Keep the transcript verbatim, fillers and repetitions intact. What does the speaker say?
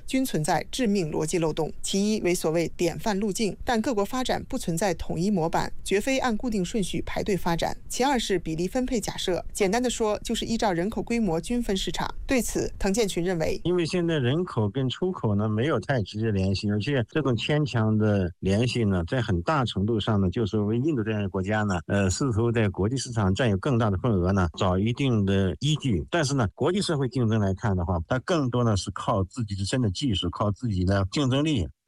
均存在致命逻辑漏洞。其一为所谓典范路径，但各国发展不存在统一模板，绝非按固定顺序排队发展。其二是比例分配假设，简单的说就是依照人口规模均分市场。对此，滕建群认为， 因为现在人口跟出口呢没有太直接联系，而且这种牵强的联系呢，在很大程度上呢，就是为印度这样的国家呢，呃，试图在国际市场占有更大的份额呢，找一定的依据。但是呢，国际社会竞争来看的话，它更多呢是靠自己自身的技术，靠自己的竞争力。